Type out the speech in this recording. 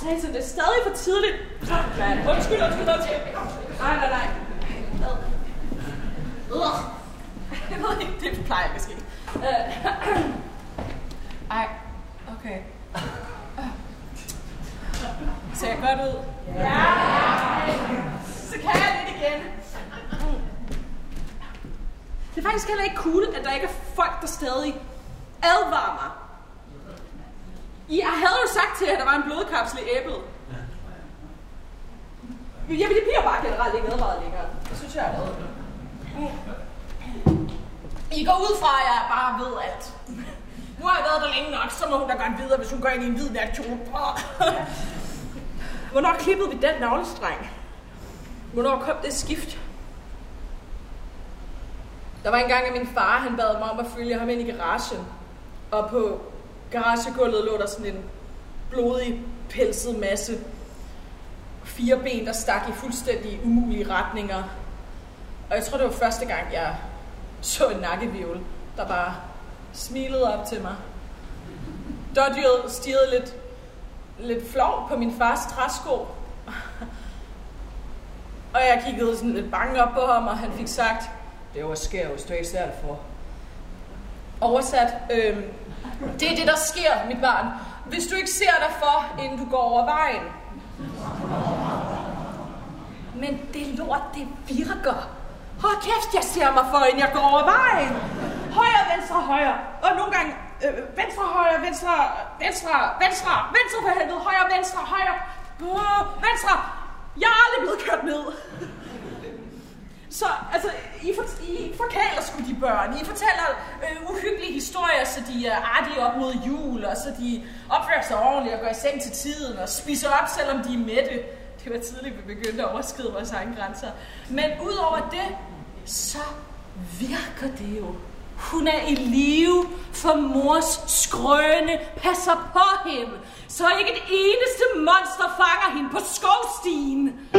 Så det er stadig for tidligt. Undskyld. Nej. Jeg ved ikke, det plejer ikke at ske. Ej, okay. Ser jeg godt ud? Ja! Så kan jeg lidt igen. Det er faktisk heller ikke cool, at der ikke er folk, der stadig advarer mig. Jeg havde jo sagt til jer, at der var en blodkapsel i æblet. Jeg vil lige bare generelt ikke advaret længere. Det synes jeg er lavet. I går ud fra, at jeg bare ved alt. Nu har jeg været der længe nok, så må hun da godt videre, hvis hun går ind i en hvid natkjole. Hvornår klippede vi den navlestreng? Hvornår kom det skift? Der var engang, at min far han bad mig om at følge ham ind i garagen. Og på garagegulvet lå der sådan en blodig, pelset masse. 4 ben, der stak i fuldstændig umulige retninger. Og jeg tror, det var første gang, jeg så en nakkehvirvel, der bare smilede op til mig. Dårdyret stirrede lidt flov på min fars træsko. Og jeg kiggede sådan lidt bange op på ham, og han fik sagt, det var skævt, du er ikke særlig for. Oversat, det er det, der sker, mit barn. Hvis du ikke ser dig for, inden du går over vejen. Men det lort, det virker. Hold kæft, jeg ser mig for, inden jeg går over vejen. Højre, venstre, højre. Og nogle gange, venstre, højre, venstre for helvede. Højre, venstre, venstre. Jeg er aldrig blevet kørt ned. Så, altså, I forkæler sgu de børn. I fortæller uhyggelige historier, så de er artige op mod jul, og så de opfører sig ordentligt og går i seng til tiden, og spiser op, selvom de er mætte. Det var tidligt, vi begyndte at overskride vores egne grænser. Men udover det, så virker det jo. Hun er i live, for mors skrøne passer på hende, så ikke et eneste monster fanger hende på skovstien.